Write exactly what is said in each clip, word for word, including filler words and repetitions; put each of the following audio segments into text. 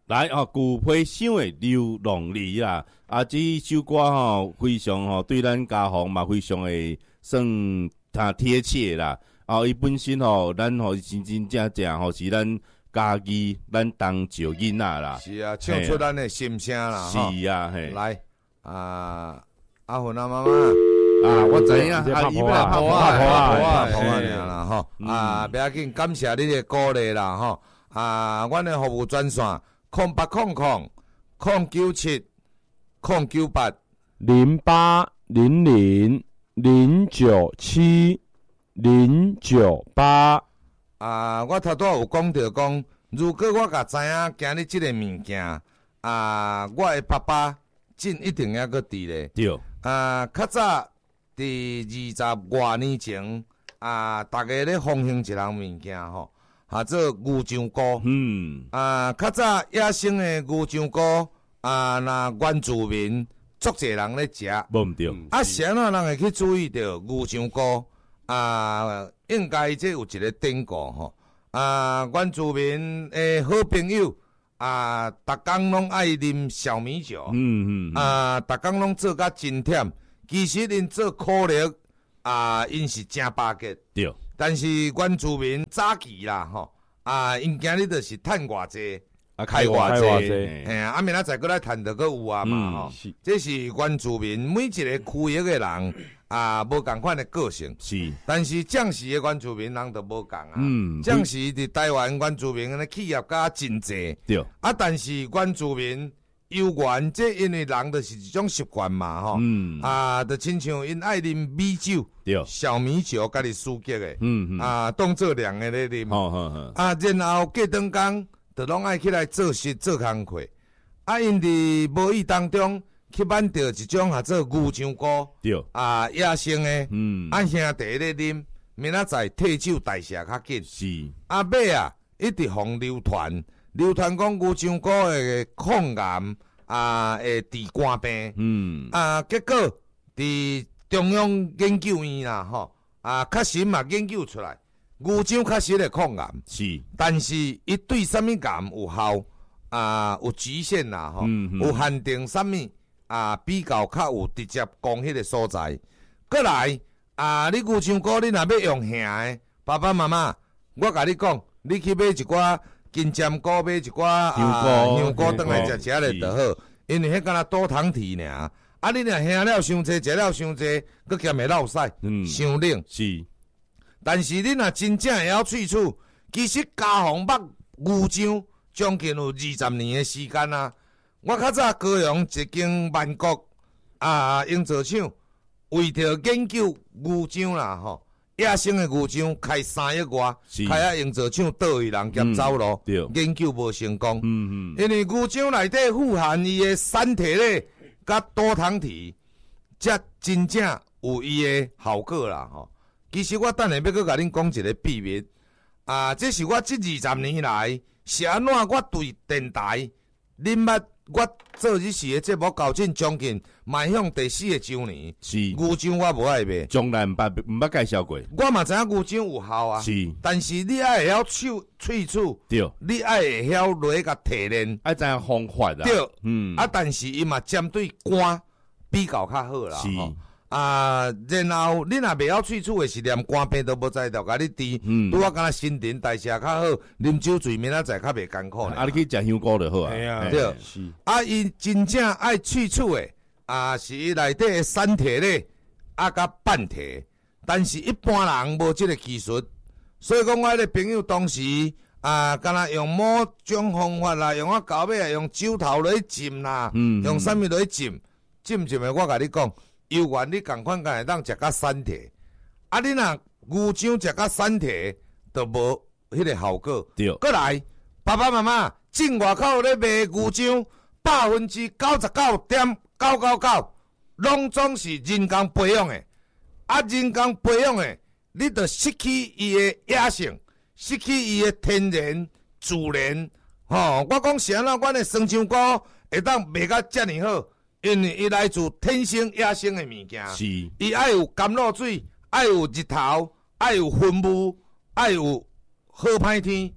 来哦，古批想的流浪里啦，啊，这首歌吼非常吼对咱家访嘛非常的算他贴切啦。啊，伊本身吼，咱吼真真正正吼是咱家己咱当照囡仔啦。 是啊，唱出咱的心声啦。 是啊，嘿。 来啊，阿芬啊妈妈。 啊，我知影， 啊， 啊，伊要来拍好啊，好啊，好啊，好啊啦吼。啊，不要紧，感谢你的鼓励啦吼。啊，阮的服务专线空八空空空九七空九八零八零零零九七零九八。 啊，我头拄有讲到讲，如果我甲知影今日即个物件，啊，我的爸爸真一定还阁伫咧。 对。 啊，较早伫二十外年前，啊，逐个咧奉行一项物件吼。啊，做牛肠菇， 嗯， 啊，较早野生的牛肠菇，啊，那原住民足侪人咧食， 无毋对。 啊，是安怎人会去注意到牛肠菇？啊，应该这有一个典故吼，啊，原住民的好朋友，啊，逐工拢爱啉小米酒， 嗯嗯， 啊，逐工拢做甲真忝，其实因做苦力，啊，因是真巴结， 对。 但是原住民早期啦，吼啊，因今日就是趁偌济， 啊， 开偌济， 嘿啊，啊明仔载过来趁着个有啊嘛，吼、嗯，这是原住民每一个区域的人啊，无共款的个性， 是， 但是将士的原住民人都无共啊， 嗯， 将士伫台湾原住民的企业家真济， 对， 啊，但是原住民。游园，这因为人就是一种习惯嘛，吼、嗯，啊，就亲像因爱啉米酒， 对， 小米酒，家己输结的， 嗯嗯， 啊，当做凉的咧啉， 好好好， 啊，然后过顿工，就拢爱起来做事做工课，啊，因伫无意当中去挽到一种啊做牛肠菇， 对， 啊，野生的， 嗯， 啊兄弟咧啉，明仔载退休代谢较紧， 是， 啊尾啊一直互流传。流传讲牛肠菇的抗癌啊，会治肝病。嗯。啊，结果伫中央研究院啦，吼啊，确实嘛研究出来，牛肠确实会抗癌。 是。但是伊对啥物癌有效啊？有局限啦，吼、嗯嗯。有限定啥物啊？比较较有直接讲迄个所在。过来啊，你牛肠菇你若要用杏的，爸爸妈妈，我甲你讲，你去买一寡。金针菇买一寡啊，香菇倒来食食咧就好，因为迄敢若多糖体尔。啊，你若喝了伤济，食了伤济，佮兼会落屎，嗯，伤冷。 是， 但是你若真正会晓喙齿，其实家访捌牛肠将近有二十年的时间啊。我较早高雄一间万国啊营造厂，为着研究牛肠啦吼。野生的牛肠开三亿外，开啊营造厂倒位人兼走路，嗯、研究无成功。嗯嗯，因为牛肠内底富含伊的产体咧，甲多糖体，才真正有伊的效果啦吼。其实我等下要搁甲恁讲一个秘密啊，这是我这二十年来是安怎我对电台恁捌。我做日时的节目，搞进将近迈向第四个周年。 是牛肠我无爱卖， 从来毋捌毋捌介绍过。 我嘛知影牛肠有效啊， 是， 但是你爱会晓喙喙齿， 对， 你爱会晓落去甲提炼， 爱知影方法啊， 对， 嗯， 啊，但是伊嘛针对肝比较较好啦， 是。 啊，然后你若袂晓喙齿的是连肝病都无在着，甲你治，嗯，拄啊，敢若新陈代谢较好，啉酒醉明仔载较袂艰苦。 啊，你去食香菇就好啊。 哎呀，对，是。啊，伊真正爱喙齿的，啊，是伊内底的产体咧，啊，甲半体，但是一般人无即个技术，所以讲我迄个朋友当时啊，敢若用某种方法啦，用啊狗尾啊，用酒头落去浸啦，嗯，用啥物落去浸，浸浸的，我甲你讲。游园你共款敢会当食甲产体，啊你若牛肠食甲产体，就无迄个效果。 对。 过来，爸爸妈妈进外口咧卖牛肠，百分之九十九点九九九，拢总是人工培养的。啊，人工培养的，你着失去伊的野性，失去伊的天然自然。吼、哦，我讲是安怎，阮的酸肠菇会当卖甲遮尔好。因为伊来自天生野生的物件， 是伊爱有甘露水，爱有日头，爱有云雾，爱有好歹天，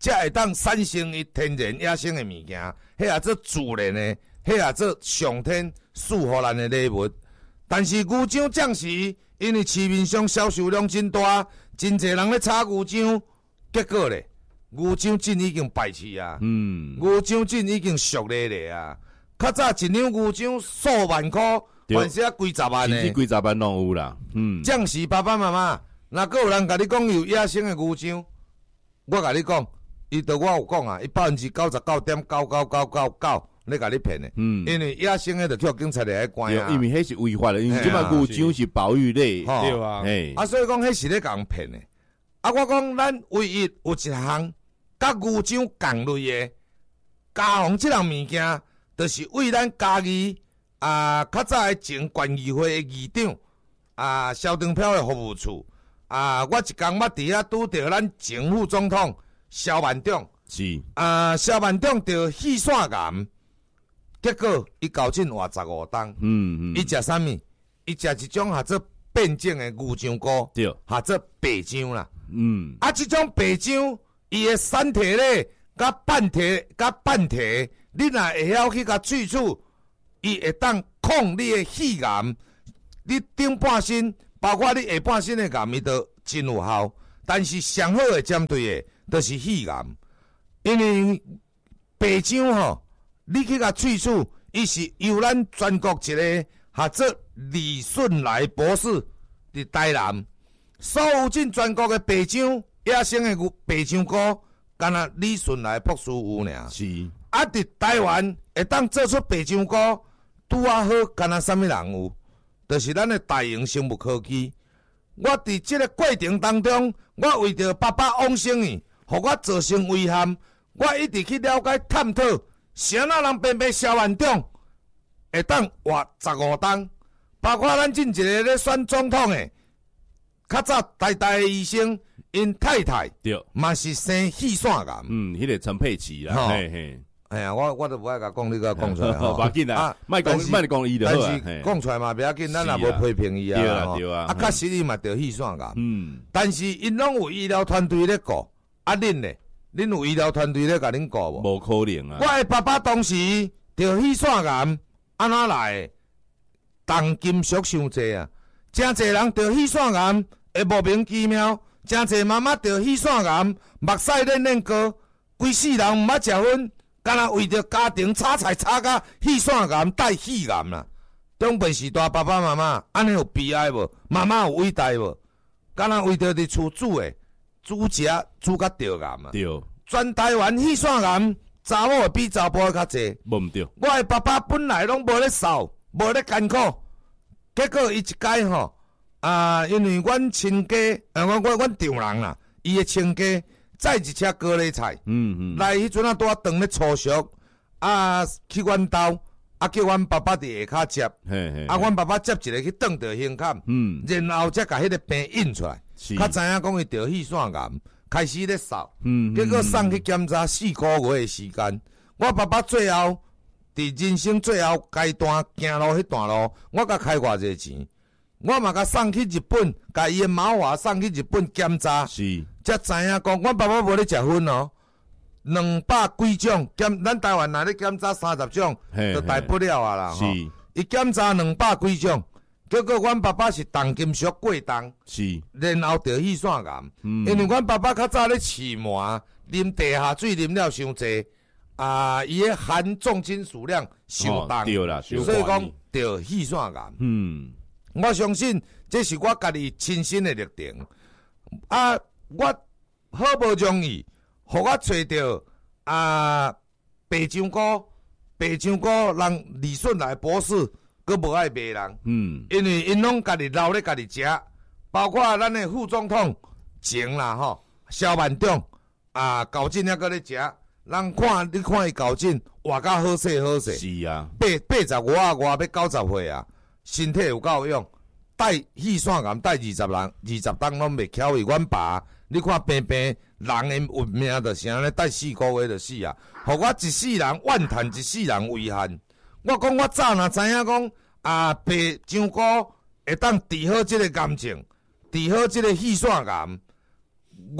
才会当产生伊天然野生的物件，迄也做自然的，迄也做上天赐予咱的礼物。但是牛樟暂时因为市面上销售量真大，真侪人咧炒牛樟，结果咧，牛樟菌已经败去啊， 嗯， 牛樟菌已经俗咧咧啊。较早一两牛樟数万箍，凡是啊几十万甚至呢。 几十万拢有啦，嗯， 暂时爸爸妈妈，若个有人甲你讲有野生的牛樟，我甲你讲，伊对我有讲啊，伊百分之九十九点九九九九九咧甲你骗的， 嗯， 因为野生的就叫警察来关对， 啊。 因为迄是违法的，因为嘿啊即摆牛樟是保育类， 吼对啊， 嘿， 啊，所以讲迄是咧甲人骗的。啊，我讲咱唯一有一项甲牛樟共类的加防即项物件，就是为咱家己啊，较早的前县议会的议长啊，萧长飘的服务处啊，我一工捌伫遐拄着咱前副总统萧万长是， 啊，萧万长着气腺癌，结果伊交诊活十五冬， 嗯嗯， 伊食啥物？伊食一种合做变种的牛樟菇， 对， 合做白樟啦。 嗯， 啊，即种白樟，伊的产体咧，甲半体、甲半体，你若会晓去甲萃取，伊会当抗你的肺癌。你顶半身，包括你下半身的癌，伊都真有效。但是上好的针对的，就是肺癌，因为白樟吼，你去甲萃取，伊是由咱全国一个学做李顺来博士伫台南。所有进全国的白樟野生的白樟菇，敢若李顺来博士有尔。 是， 啊，伫台湾会当做出白樟菇，拄啊好，敢若啥物人有？就是咱的大营生物科技。我伫即个过程当中，我为着爸爸往生去，互我造成遗憾，我一直去了解探讨，啥那人偏偏萧万长会当活十五冬，包括咱进一个咧选总统的。较早台大的医生，因太太对， 嘛是生气腺癌。 嗯，迄个陈佩琪啦， 吼嘿嘿， 哎呀，我我都不爱甲讲，你甲讲出来无要紧啦，莫讲莫讲伊就好啊， 但是讲出来嘛，不要紧，咱也无批评伊啊。 对啊对啊啊，确实伊嘛得气腺癌， 嗯， 但是因拢有医疗团队咧顾，啊，恁咧，恁有医疗团队咧甲恁顾无？ 无可能啊， 我的爸爸当时得气腺癌，安怎来？重金属伤济啊！真侪人得气腺癌会莫名其妙，真侪妈妈得气腺癌，目屎恁恁高，规世人毋捌食薰，敢若为着家庭炒菜炒甲气腺癌带肺癌啦。中辈时代爸爸妈妈安尼有悲哀无？妈妈有伟大无？敢若为着伫厝煮诶，煮食煮甲着癌啊！ 对， 全台湾气腺癌查某比查甫较济。 无毋对， 我的爸爸本来拢无咧扫，无咧艰苦，结果伊一届吼啊，因为阮亲家，呃，阮阮阮丈人啦，伊的亲家载一车高丽菜， 嗯嗯， 来迄阵啊，拄啊长咧粗熟，啊去阮兜，啊叫阮爸爸伫下骹接， 嘿嘿， 啊阮爸爸接一个去挡着胸坎， 嗯， 然后才甲迄个病印出来， 是， 较知影讲伊得气腺癌，开始咧扫。 嗯， 结果送去检查四个月的时间，我爸爸最后伫人生最后阶段行路迄段路，我甲开偌济钱，我嘛甲送去日本，甲伊的毛华送去日本检查， 是， 才知影讲，阮爸爸无咧食薰哦，两百几种检，咱台湾若咧检查三十种，就大不了啊啦。 是， 伊检查两百几种，结果阮爸爸是重金属过重。 是， 然后得气腺癌， 嗯因为阮爸爸较早咧饲麻，啉地下水啉了伤济，啊，伊个含重金属量伤哦重， 对啦， 所以讲得气腺癌。 嗯， 我相信这是我家己亲身的历程。啊，我好不容易，互我找到啊白樟菇，白樟菇人李顺来博士，佮无爱卖人， 嗯， 因为因拢家己留咧家己食。包括咱的副总统前啦吼，萧万长啊，高进还搁咧食，人看你看伊高进活甲好势好势， 是啊， 八八十五啊外要九十岁啊，身体有够用，带气腺癌带二十人二十冬拢袂巧伊。阮爸，你看平平人的运命就是安尼，带四个月就死啊，互我一世人怨叹一世人遗憾。我讲我早若知影讲啊，白樟菇会当治好即个癌症。治好即个气腺癌，我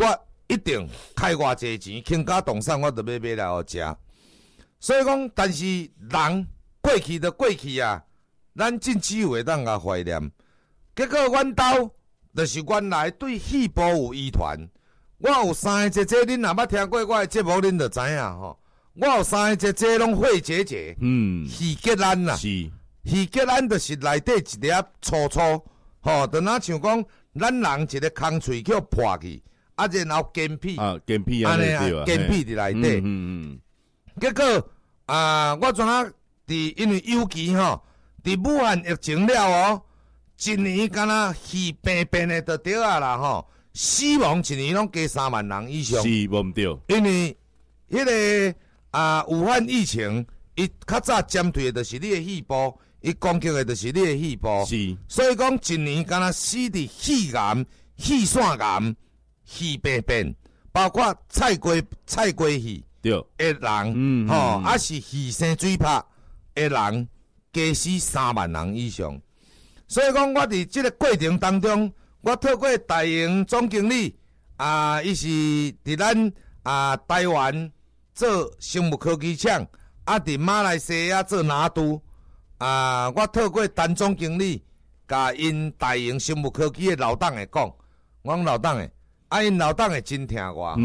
一定开偌济钱，倾家动产我都要买来互食。所以讲，但是人过去就过去啊，咱真只有会当甲怀念。结果阮兜就是原来对戏部有疑团。我有三个姐姐，恁若捌听过我的节目，恁就知影吼。我有三个姐姐拢会姐姐， 嗯， 戏结咱啦， 是， 戏结咱就是内底一粒粗粗，吼，就若像讲咱人一个空喙叫破去，啊，然后筋皮， 啊，筋皮啊， 安尼啊，筋皮伫内底。 嗯嗯结果啊，我阵啊，伫因为尤其吼，伫武汉疫情了哦，一年敢若戏病病的就对啊啦吼。死亡一年拢加三万人以上， 是无毋对， 因为迄、那个啊武汉疫情，伊较早针对的就是你的细胞，伊攻击的就是你的细胞， 是， 所以讲一年敢若死伫肺癌、肺腺癌、肺病变，包括菜瓜菜瓜戏对， 的人， 嗯吼、 嗯啊是肺生水拍的人，加死三万人以上。所以讲，我伫即个过程当中。我透过大营总经理啊，伊是伫咱啊台湾做生物科技厂，啊伫马来西亚做拿督啊。我透过陈总经理，甲因大营生物科技的老董会讲，我讲老董诶，啊因老董会真听我。